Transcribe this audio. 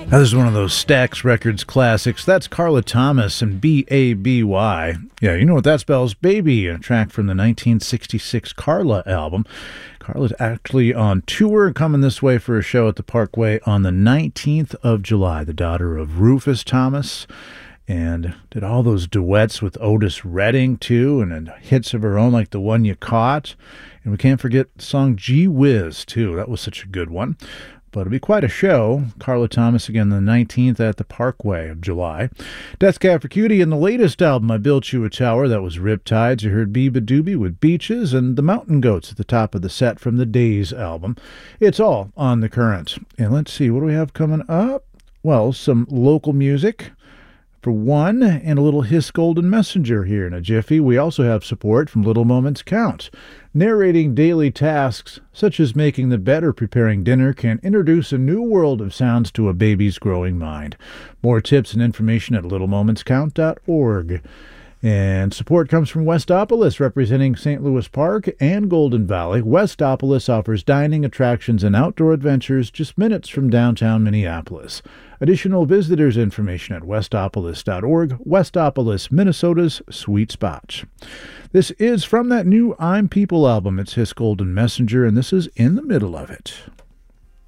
Now, this is one of those Stax Records classics. That's Carla Thomas and B-A-B-Y. Yeah, you know what that spells. Baby, a track from the 1966 Carla album. Carla's actually on tour, coming this way for a show at the Parkway on the 19th of July. The daughter of Rufus Thomas. And did all those duets with Otis Redding, too, and hits of her own like The One You Caught. And we can't forget the song Gee Whiz, too. That was such a good one. But it'll be quite a show. Carla Thomas again the 19th at the Parkway of July. Death Cab for Cutie in the latest album, I Built You a Tower. That was Riptides. You heard Biba Doobie with Beaches and the Mountain Goats at the top of the set from the Days album. It's all on the current. And let's see, what do we have coming up? Well, some local music for one, and a little Hiss Golden Messenger here in a jiffy. We also have support from Little Moments Count. Narrating daily tasks, such as making the bed or preparing dinner, can introduce a new world of sounds to a baby's growing mind. More tips and information at littlemomentscount.org. And support comes from Westopolis, representing St. Louis Park and Golden Valley. Westopolis offers dining, attractions, and outdoor adventures just minutes from downtown Minneapolis. Additional visitors information at westopolis.org. Westopolis, Minnesota's sweet spot. This is from that new I'm People album. It's Hiss Golden Messenger, and this is In the Middle of It.